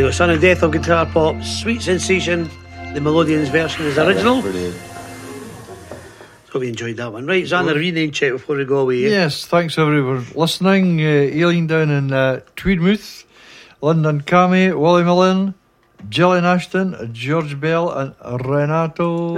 go. Son of Death of Guitar Pop, Sweet Sensation. The Melodians version is original. Brilliant. Hope you enjoyed that one. Right, Xander, a rename check before we go away. Yes, thanks everyone for listening. Aileen down in Tweedmouth, London Cammy, Willie Millen, Gillian Ashton, George Bell, and Renato.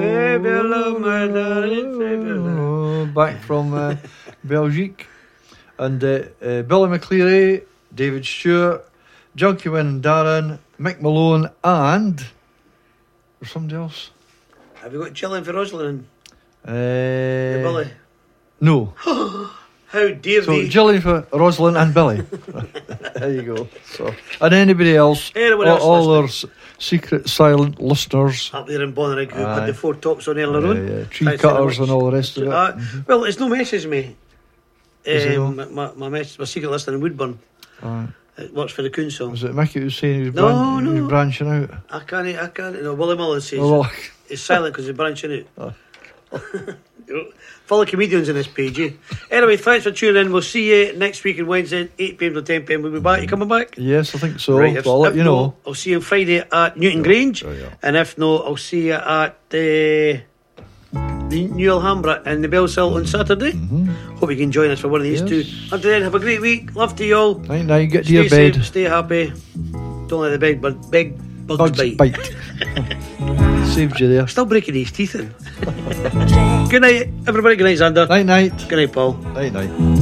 Back from Belgique. And Billy McCleary, David Stewart, Junkie Wynn and Darren, Mick Malone, and there's somebody else. Have you got Gillian for Rosalind? Billy? Billy? No. How dare So they? Gillian for Rosalind and Billy. There you go. So, and anybody else, Anyone else all our secret silent listeners, up there in Bonnerick who had the four tops on earlier on. tree Thanks very cutters much. and all the rest of it. Well, it's no message me. Is it not? My secret listener in Woodburn. Right. It works for the council. Was it Mickey who was saying he was, No, he was branching out? I can't. No, Willie Mullen says it's silent because he's branching out. Full of comedians in this page, eh? Anyway, thanks for tuning in. We'll see you next week on Wednesday, 8 p.m. to 10 p.m. We'll be back. You coming back? Yes, I think so. Right, But I'll let you know. I'll see you on Friday at Newton Grange. And if not, I'll see you at the New Alhambra and the Bellsill on Saturday. Hope you can join us for one of these two. Until then, have a great week. Love to you all. Night night, get to Stay your bed. safe, stay happy. Don't let the big bugs bite. Saved you there. Still breaking his teeth in. Good night, everybody. Good night, Xander. Night night. Good night, Paul. Night night.